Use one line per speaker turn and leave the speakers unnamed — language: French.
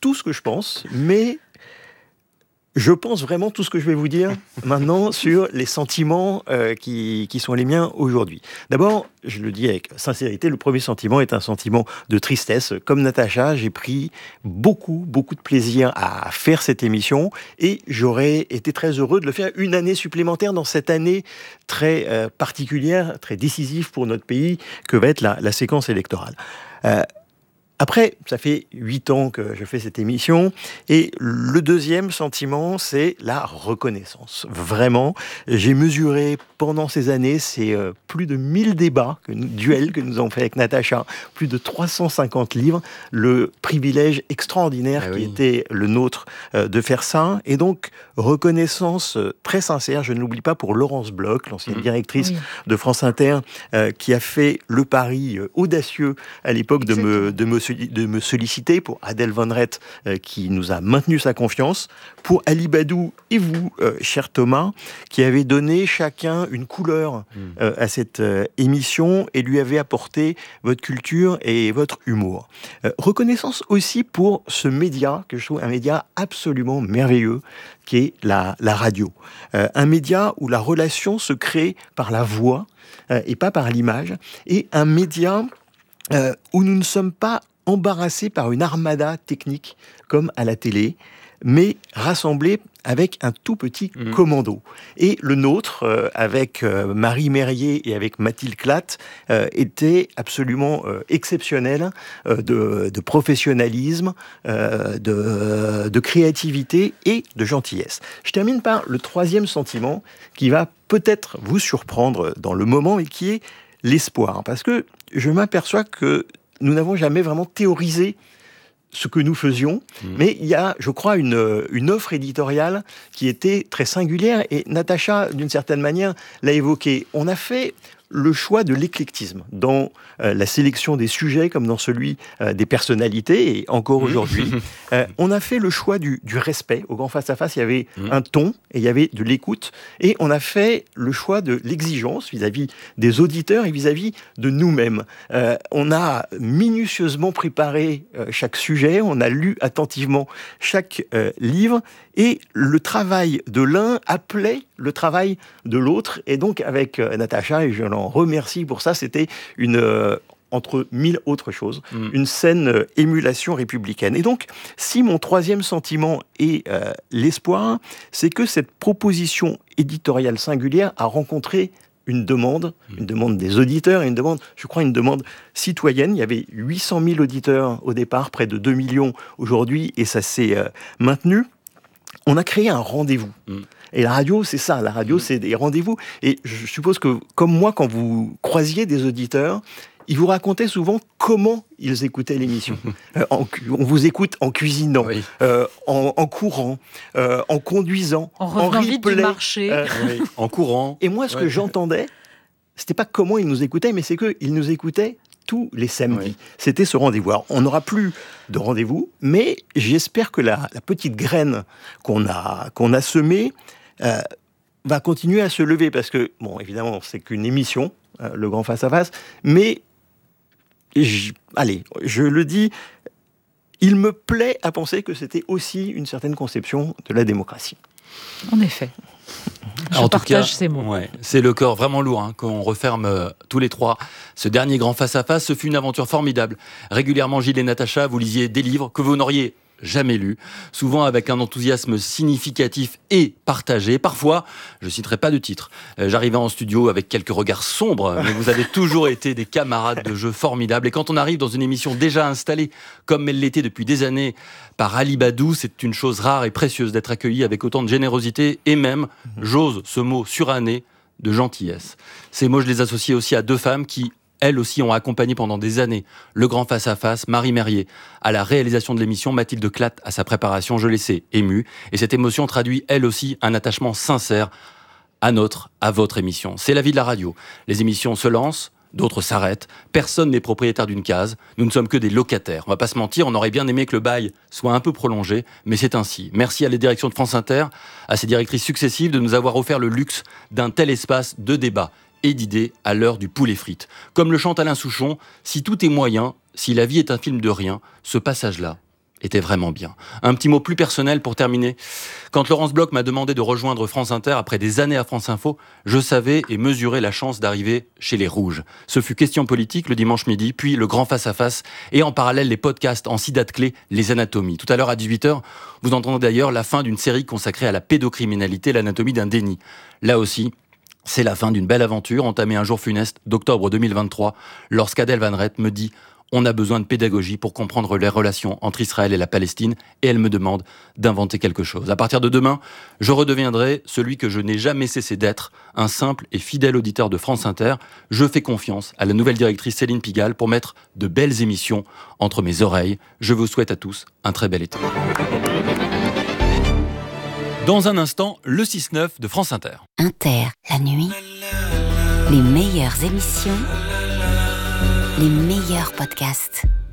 tout ce que je pense, mais je pense vraiment tout ce que je vais vous dire maintenant sur les sentiments qui sont les miens aujourd'hui. D'abord, je le dis avec sincérité, le premier sentiment est un sentiment de tristesse. Comme Natacha, j'ai pris beaucoup de plaisir à faire cette émission et j'aurais été très heureux de le faire une année supplémentaire dans cette année très particulière, très décisive pour notre pays que va être la séquence électorale. Après, ça fait 8 ans que je fais cette émission, et le deuxième sentiment, c'est la reconnaissance. Vraiment, j'ai mesuré pendant ces années, c'est plus de 1000 débats, duels que nous avons fait avec Natacha, plus de 350 livres, le privilège extraordinaire qui était le nôtre de faire ça, et donc reconnaissance très sincère, je ne l'oublie pas, pour Laurence Bloch, l'ancienne directrice de France Inter, qui a fait le pari audacieux à l'époque de me solliciter, pour Adèle Van Rett qui nous a maintenu sa confiance, pour Ali Badou et vous, cher Thomas, qui avez donné chacun une couleur à cette émission et lui avez apporté votre culture et votre humour. Reconnaissance aussi pour ce média, que je trouve un média absolument merveilleux, qui est la radio. Un média où la relation se crée par la voix et pas par l'image, et un média où nous ne sommes pas embarrassés par une armada technique comme à la télé, mais rassemblés avec un tout petit commando. Et le nôtre, avec Marie Merrier et avec Mathilde Klatt, était absolument exceptionnel de professionnalisme, de créativité et de gentillesse. Je termine par le troisième sentiment qui va peut-être vous surprendre dans le moment, mais qui est l'espoir. Parce que je m'aperçois que nous n'avons jamais vraiment théorisé ce que nous faisions, mais il y a, je crois, une offre éditoriale qui était très singulière, et Natacha, d'une certaine manière, l'a évoqué. On a fait le choix de l'éclectisme dans la sélection des sujets comme dans celui des personnalités, et encore aujourd'hui. On a fait le choix du respect. Au Grand Face à Face, il y avait un ton et il y avait de l'écoute, et on a fait le choix de l'exigence vis-à-vis des auditeurs et vis-à-vis de nous-mêmes. On a minutieusement préparé chaque sujet, on a lu attentivement chaque livre, et le travail de l'un appelait le travail de l'autre, et donc avec Natacha, et je l'en remercie pour ça, c'était entre 1000 autres choses, une saine émulation républicaine. Et donc, si mon troisième sentiment est l'espoir, c'est que cette proposition éditoriale singulière a rencontré une demande des auditeurs, et une demande citoyenne. Il y avait 800 000 auditeurs au départ, près de 2 millions aujourd'hui, et ça s'est maintenu. On a créé un rendez-vous. Et la radio, c'est ça. La radio, c'est des rendez-vous. Et je suppose que, comme moi, quand vous croisiez des auditeurs, ils vous racontaient souvent comment ils écoutaient l'émission. On vous écoute en cuisinant, en courant, en conduisant,
en revenant vite du marché,
en courant.
Et moi, ce que j'entendais, c'était pas comment ils nous écoutaient, mais c'est qu'ils nous écoutaient tous les samedis. C'était ce rendez-vous. Alors, on n'aura plus de rendez-vous, mais j'espère que la petite graine qu'on a semée va continuer à se lever, parce que, bon, évidemment, c'est qu'une émission, le Grand Face à Face, mais je le dis, il me plaît à penser que c'était aussi une certaine conception de la démocratie.
En effet. Je partage ces mots.
C'est le cœur vraiment lourd qu'on referme tous les trois. Ce dernier Grand Face à Face, ce fut une aventure formidable. Régulièrement, Gilles et Natacha, vous lisiez des livres que vous n'auriez jamais lus, souvent avec un enthousiasme significatif et partagé. Parfois, je ne citerai pas de titre, j'arrivais en studio avec quelques regards sombres, mais vous avez toujours été des camarades de jeu formidables. Et quand on arrive dans une émission déjà installée, comme elle l'était depuis des années, par Ali Badou, c'est une chose rare et précieuse d'être accueilli avec autant de générosité et même, j'ose ce mot suranné, de gentillesse. Ces mots, je les associe aussi à deux femmes qui, elles aussi, ont accompagné pendant des années le Grand Face à Face, Marie Merrier à la réalisation de l'émission, Mathilde Klatt à sa préparation. Je l'ai laissé ému. Et cette émotion traduit, elle aussi, un attachement sincère à votre émission. C'est la vie de la radio. Les émissions se lancent, d'autres s'arrêtent. Personne n'est propriétaire d'une case. Nous ne sommes que des locataires. On va pas se mentir, on aurait bien aimé que le bail soit un peu prolongé, mais c'est ainsi. Merci à la direction de France Inter, à ses directrices successives de nous avoir offert le luxe d'un tel espace de débat et d'idées à l'heure du poulet frites. Comme le chante Alain Souchon, si tout est moyen, si la vie est un film de rien, ce passage-là était vraiment bien. Un petit mot plus personnel pour terminer. Quand Laurence Bloch m'a demandé de rejoindre France Inter après des années à France Info, je savais et mesurais la chance d'arriver chez les Rouges. Ce fut Question politique le dimanche midi, puis le grand face-à-face et en parallèle les podcasts en 6 dates clés, les anatomies. Tout à l'heure à 18h, vous entendrez d'ailleurs la fin d'une série consacrée à la pédocriminalité, l'anatomie d'un déni. Là aussi, c'est la fin d'une belle aventure entamée un jour funeste d'octobre 2023 lorsqu'Adèle Van Rett me dit « On a besoin de pédagogie pour comprendre les relations entre Israël et la Palestine » et elle me demande d'inventer quelque chose. À partir de demain, je redeviendrai celui que je n'ai jamais cessé d'être, un simple et fidèle auditeur de France Inter. Je fais confiance à la nouvelle directrice Céline Pigalle pour mettre de belles émissions entre mes oreilles. Je vous souhaite à tous un très bel été. Dans un instant, le 6-9 de France Inter.
Inter, la nuit, les meilleures émissions, les meilleurs podcasts.